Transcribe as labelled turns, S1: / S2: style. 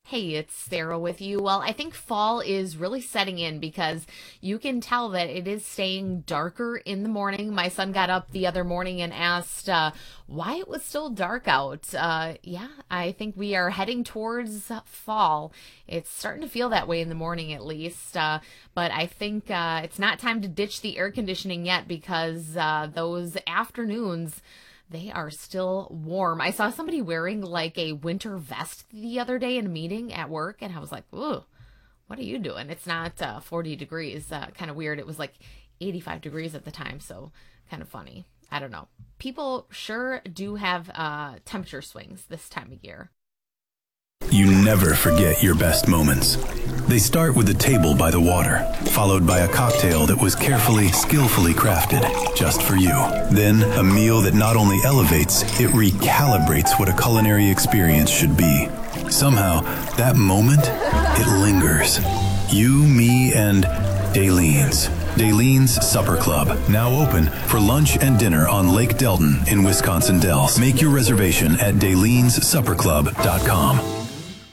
S1: Hey, it's Sarah with you. Well, I think fall is really setting in because you can tell that it is staying darker in the morning. My son got up the other morning and asked why it was still dark out. Yeah, I think we are heading towards fall. It's starting to feel that way in the morning at least. But I think it's not time to ditch the air conditioning yet because those afternoons, they are still warm. I saw somebody wearing like a winter vest the other day in a meeting at work, and I was like, ooh, what are you doing? It's not 40 degrees. Kind of weird. It was like 85 degrees at the time, so kind of funny. I don't know. People sure do have temperature swings this time of year.
S2: You never forget your best moments. They start with a table by the water, followed by a cocktail that was carefully, skillfully crafted just for you. Then a meal that not only elevates, it recalibrates what a culinary experience should be. Somehow, that moment, it lingers. You, me, and Dalene's. Dalene's Supper Club, now open for lunch and dinner on Lake Delton in Wisconsin Dells. Make your reservation at Dalene'sSupperClub.com.